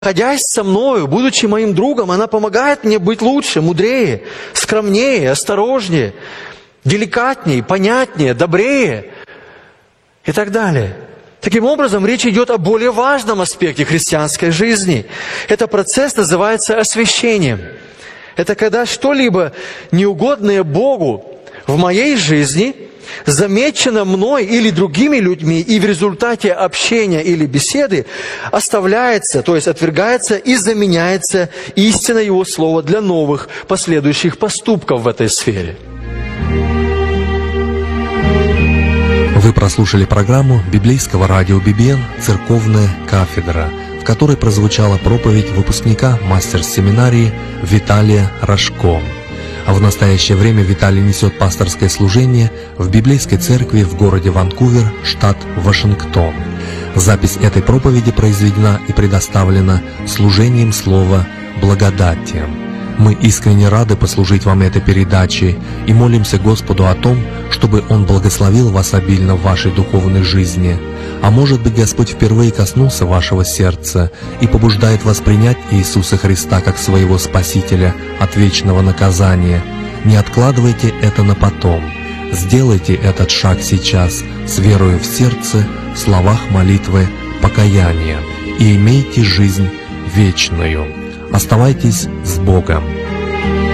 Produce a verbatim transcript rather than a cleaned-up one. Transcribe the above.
находясь со мною, будучи моим другом, она помогает мне быть лучше, мудрее, скромнее, осторожнее, деликатнее, понятнее, добрее и так далее. Таким образом, речь идет о более важном аспекте христианской жизни. Этот процесс называется освящением. Это когда что-либо неугодное Богу в моей жизни замечено мной или другими людьми, и в результате общения или беседы оставляется, то есть отвергается и заменяется истиной Его Слова для новых последующих поступков в этой сфере. Вы прослушали программу библейского радио би би эн «Церковная кафедра», в которой прозвучала проповедь выпускника мастер-семинарии Виталия Рожко. А в настоящее время Виталий несет пасторское служение в библейской церкви в городе Ванкувер, штат Вашингтон. Запись этой проповеди произведена и предоставлена служением слова «Благодати». Мы искренне рады послужить вам этой передачей и молимся Господу о том, чтобы Он благословил вас обильно в вашей духовной жизни. А может быть, Господь впервые коснулся вашего сердца и побуждает вас принять Иисуса Христа как своего Спасителя от вечного наказания. Не откладывайте это на потом. Сделайте этот шаг сейчас с верою в сердце, в словах молитвы, покаяния, и имейте жизнь вечную. Оставайтесь с Богом.